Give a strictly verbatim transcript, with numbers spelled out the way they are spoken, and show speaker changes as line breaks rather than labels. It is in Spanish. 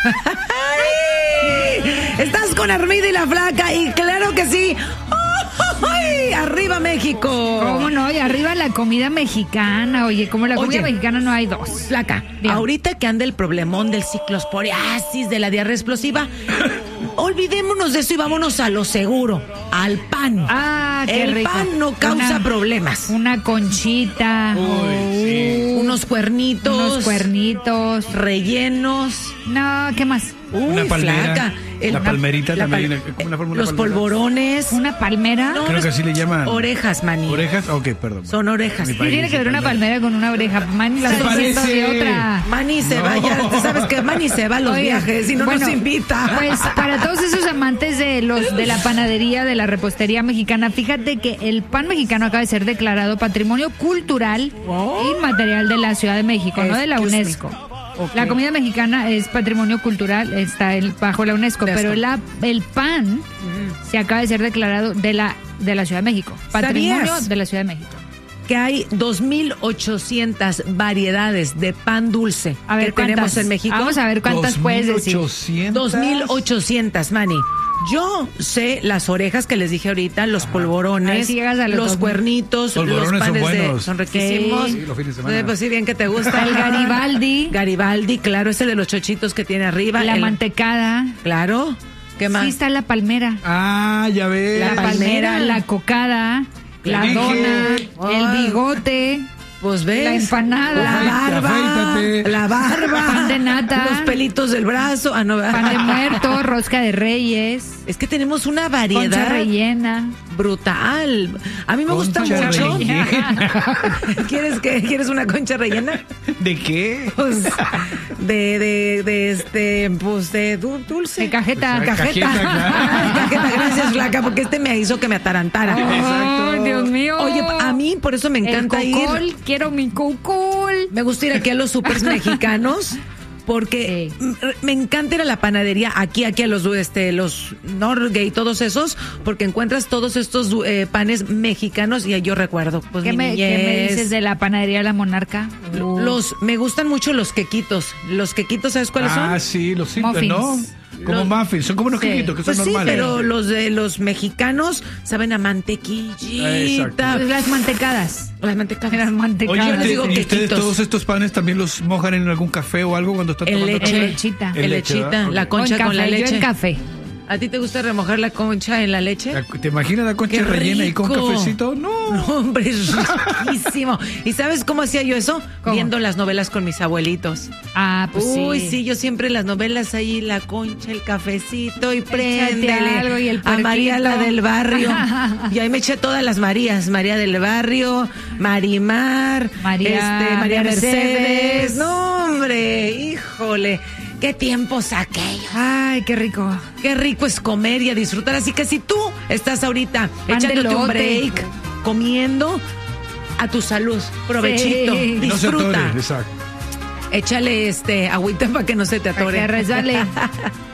Estás con Armida y la Flaca y claro que sí. ¡Ay! ¡Arriba México!
¿Cómo no? Y arriba la comida mexicana. Oye, como la comida
Oye,
mexicana no hay dos.
Flaca, bien. Ahorita que anda el problemón del ciclosporiasis, de la diarrea explosiva, olvidémonos de eso y vámonos a lo seguro, al pan.
Ah, qué
el
rico.
pan no causa
una,
problemas.
Una conchita.
Uy, sí.
Unos cuernitos.
Unos cuernitos.
Rellenos.
No, ¿qué más?
Uy,
Una palmera.
Flaca.
El, la palmerita
la
también.
pal,
¿Cómo una forma
los
palmera?
polvorones.
¿Una palmera?
No,
Creo que así le llaman.
Orejas, Manny.
¿Orejas? Ok, perdón.
Son orejas.
Mi
¿Qué
país
tiene que ver una palmera con una oreja? Manny la
Se
está haciendo
parece.
de otra.
Manny se
No.
va ya. Tú sabes que Manny se va a los
Oye,
viajes y no
bueno,
nos invita.
Pues para todos esos amantes de los de la panadería, de la repostería mexicana, fíjate que el pan mexicano acaba de ser declarado Patrimonio Cultural
Oh.
Inmaterial de la Ciudad de México, no de la
Excuse me.
UNESCO.
Okay.
La comida mexicana es patrimonio cultural, está el, bajo la UNESCO,
UNESCO.
pero la, el pan mm. se acaba de ser declarado de la, de la Ciudad de México. Patrimonio
¿Sabías?
de la Ciudad de México.
Que hay dos mil ochocientas variedades de pan dulce
A ver,
que tenemos
¿cuántas?
en México.
Vamos a ver cuántas puedes decir.
dos mil ochocientas, Manny. Yo sé las orejas que les dije ahorita, los polvorones,
A ver si llegas a los
los
dos mil.
cuernitos,
Polvorones
los panes
son
de,
buenos.
son riquísimos.
Sí, los fines de semana.
Eh, Pues sí, bien que te gusta.
El Garibaldi.
Garibaldi, claro, ese de los chochitos que tiene arriba.
La
el-
mantecada.
Claro. ¿Qué más?
Sí está la palmera.
Ah, ya ves.
La palmera,
palmera.
la cocada,
Te
la
dije.
dona, el
Ay.
bigote,
Pues ves.
la empanada,
La barba.
Afeítate.
La barba.
Pan de nata.
Los pelitos del brazo. Ah, no.
pan de muerto, rosca de reyes,
Es que tenemos una
concha
variedad
rellena.
brutal. A mí me gusta
Concha
mucho.
rellena.
¿Quieres que quieres una concha rellena?
¿De qué?
Pues de de de este pues de du- dulce.
De cajeta.
Pues,
Cajeta.
Cajeta, claro.
Cajeta, gracias, Flaca, porque este me hizo que me atarantara.
Ay, Dios mío.
Oye, a mí por eso me encanta
el
ir.
cocol, quiero mi cocol.
Me gusta ir aquí a los supers mexicanos porque
Sí.
m- me encanta ir a la panadería aquí, aquí a los este, los Norgate y todos esos, porque encuentras todos estos eh, panes mexicanos y yo recuerdo, pues
¿Qué
mi
me, ¿Qué me
niñez.
dices de la panadería La Monarca? Uh,
Los, me gustan mucho los quequitos. Los quequitos, ¿sabes cuáles
Ah,
son?
sí, los simples,
Muffins.
¿no? Como
Los-
muffins. Son como unos
Sí.
quequitos que
Pues
son
sí,
normales.
pero los de los mexicanos saben a mantequillita.
Exacto.
pues las mantecadas.
Las mantecadas.
Las
Oye,
mantecadas.
les
¿usted-
digo
¿y ustedes
quequitos.
todos estos panes también los mojan en algún café o algo cuando están
En
tomando
leche.
café?
En lechita.
En
En
leche,
lechita,
¿verdad?
la
Ok.
concha
O en
con la
café,
leche.
Yo en café.
¿A ti te gusta remojar la concha en la leche?
La- ¿Te imaginas la concha
¡Qué
rellena y con
rico!
cafecito? No.
No, hombre, es riquísimo. ¿Y sabes cómo hacía yo eso?
¿Cómo?
Viendo las novelas con mis abuelitos.
Ah, pues
Uy,
sí.
sí, yo siempre las novelas ahí, la concha, el cafecito y
Échate
préndele
algo y el
a María la
puerquito.
del barrio. Y ahí me eché todas las Marías, María del barrio, Marimar,
María
este, María
Mercedes.
Mercedes. No, hombre, híjole, qué tiempos aquellos.
Ay, qué rico.
Qué rico es comer y a disfrutar. Así que si tú estás ahorita
Pan de
echándote un
elote.
break, comiendo, a tu salud, provechito,
Sí.
Y no se
disfruta.
atore, exacto.
Échale este agüita para que no se te
Para
atore.
que resbale.